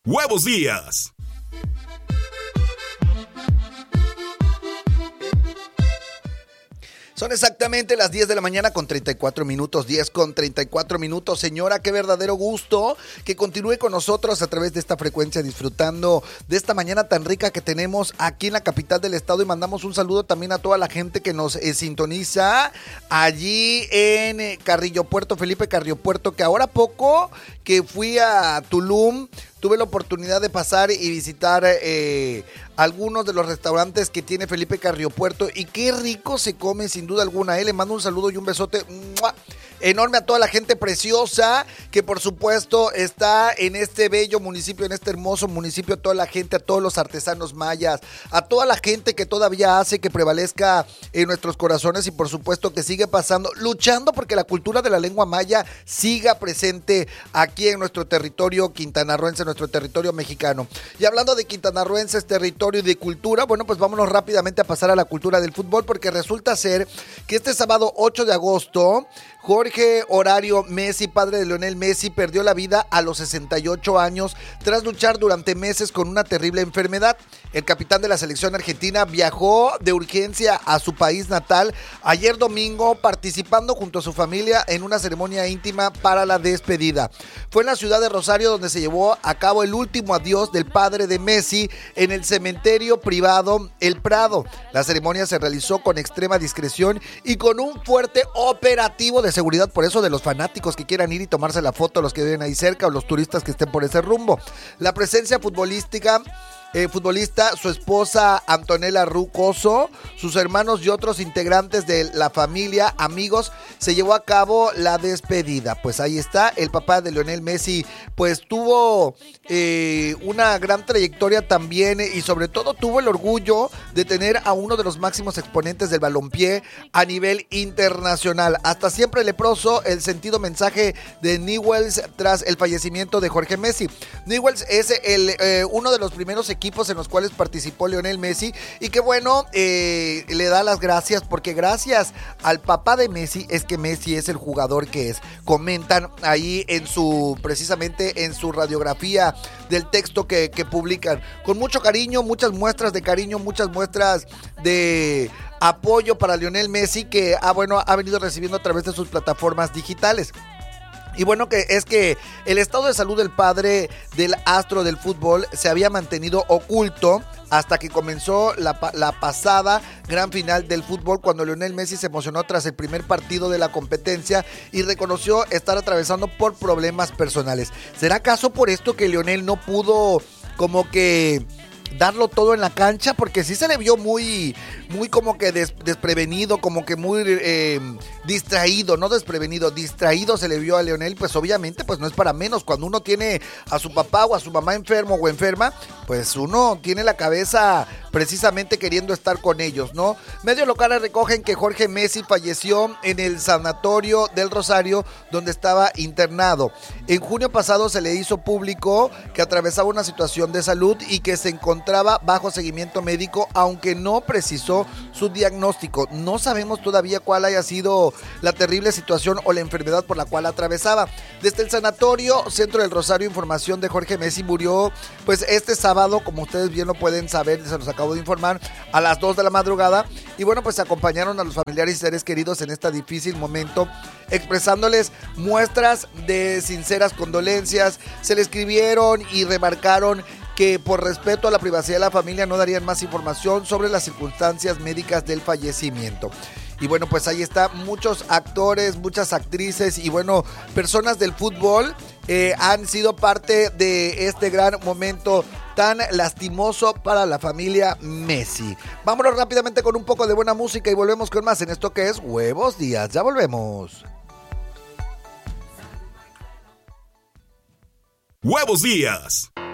Huevos Días. Son exactamente las 10 de la mañana con 34 minutos, 10 con 34 minutos. Señora, qué verdadero gusto que continúe con nosotros a través de esta frecuencia, disfrutando de esta mañana tan rica que tenemos aquí en la capital del estado. Y mandamos un saludo también a toda la gente que nos sintoniza allí en Carrillo Puerto, Felipe Carrillo Puerto, que ahora poco que fui a Tulum, tuve la oportunidad de pasar y visitar algunos de los restaurantes que tiene Felipe Carrillo Puerto, y qué rico se come sin duda alguna. Le mando un saludo y un besote enorme a toda la gente preciosa que por supuesto está en este bello municipio, en este hermoso municipio, a toda la gente, a todos los artesanos mayas, a toda la gente que todavía hace que prevalezca en nuestros corazones, y por supuesto que sigue pasando, luchando porque la cultura de la lengua maya siga presente aquí en nuestro territorio quintanarroense, nuestro territorio mexicano. Y hablando de quintanarroenses, territorio y de cultura, bueno, pues vámonos rápidamente a pasar a la cultura del fútbol, porque resulta ser que este sábado 8 de agosto, Jorge Horario Messi, padre de Lionel Messi, perdió la vida a los 68 años tras luchar durante meses con una terrible enfermedad. El capitán de la selección argentina viajó de urgencia a su país natal ayer domingo, participando junto a su familia en una ceremonia íntima para la despedida. Fue en la ciudad de Rosario donde se llevó a cabo el último adiós del padre de Messi en el cementerio privado El Prado. La ceremonia se realizó con extrema discreción y con un fuerte operativo de seguridad, por eso de los fanáticos que quieran ir y tomarse la foto, los que viven ahí cerca o los turistas que estén por ese rumbo. La presencia futbolista, su esposa Antonella Rucoso, sus hermanos y otros integrantes de la familia, amigos, se llevó a cabo la despedida. Pues ahí está, el papá de Lionel Messi pues tuvo una gran trayectoria también, y sobre todo tuvo el orgullo de tener a uno de los máximos exponentes del balompié a nivel internacional. Hasta siempre leproso el sentido mensaje de Newell's tras el fallecimiento de Jorge Messi. Newell's es uno de los primeros equipos en los cuales participó Lionel Messi, y que bueno, le da las gracias porque gracias al papá de Messi es que Messi es el jugador que es. Comentan ahí precisamente en su radiografía del texto que publican, con mucho cariño, muchas muestras de cariño, muchas muestras de apoyo para Lionel Messi, que ha venido recibiendo a través de sus plataformas digitales. Y bueno, que es que el estado de salud del padre del astro del fútbol se había mantenido oculto hasta que comenzó la pasada gran final del fútbol, cuando Lionel Messi se emocionó tras el primer partido de la competencia y reconoció estar atravesando por problemas personales. ¿Será acaso por esto que Lionel no pudo como que darlo todo en la cancha? Porque sí se le vio muy como que desprevenido, como que muy distraído, no desprevenido, distraído se le vio a Lionel. Pues obviamente pues no es para menos, cuando uno tiene a su papá o a su mamá enfermo o enferma, pues uno tiene la cabeza precisamente queriendo estar con ellos, ¿no? Medios locales recogen que Jorge Messi falleció en el sanatorio del Rosario donde estaba internado. En junio pasado se le hizo público que atravesaba una situación de salud y que se encontraba bajo seguimiento médico, aunque no precisó su diagnóstico. No sabemos todavía cuál haya sido la terrible situación o la enfermedad por la cual atravesaba. Desde el sanatorio Centro del Rosario, información de Jorge Messi murió pues este sábado, como ustedes bien lo pueden saber, se los acabo de informar, a las 2 de la madrugada. Y bueno, pues acompañaron a los familiares y seres queridos en este difícil momento, expresándoles muestras de sinceras condolencias. Se le escribieron y remarcaron que por respeto a la privacidad de la familia no darían más información sobre las circunstancias médicas del fallecimiento. Y bueno, pues ahí está, muchos actores, muchas actrices y bueno, personas del fútbol han sido parte de este gran momento tan lastimoso para la familia Messi. Vámonos rápidamente con un poco de buena música y volvemos con más en esto que es Huevos Días. Ya volvemos. Huevos Días.